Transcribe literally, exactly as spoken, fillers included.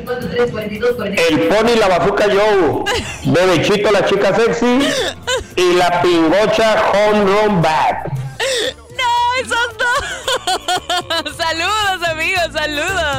El Pony la Bazooka Joe, Bebechito la chica sexy y la Pingocha Home Run Back. No, esos no. Saludos, amigos, saludos.